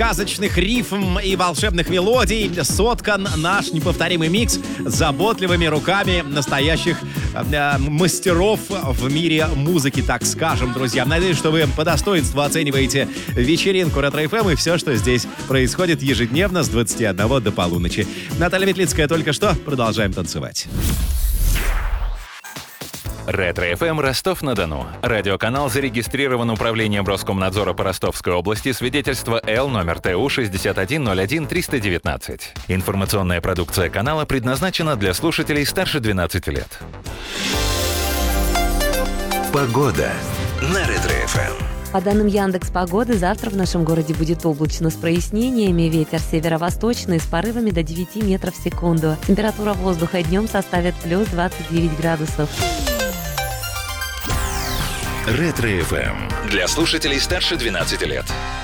сказочных рифм и волшебных мелодий соткан наш неповторимый микс заботливыми руками настоящих мастеров в мире музыки, так скажем, друзья. Надеюсь, что вы по достоинству оцениваете вечеринку Ретро-ФМ и все, что здесь происходит ежедневно с 21 до полуночи. Наталья Ветлицкая только что. Продолжаем танцевать. Ретро-ФМ Ростов-на-Дону. Радиоканал зарегистрирован Управлением Роскомнадзора по Ростовской области. Свидетельство Л номер ТУ 6101-319. Информационная продукция канала предназначена для слушателей старше 12 лет. Погода на Ретро-ФМ. По данным Яндекс.Погоды, завтра в нашем городе будет облачно с прояснениями. Ветер северо-восточный с порывами до 9 метров в секунду. Температура воздуха днем составит плюс 29 градусов. Ретро-ФМ. Для слушателей старше 12 лет.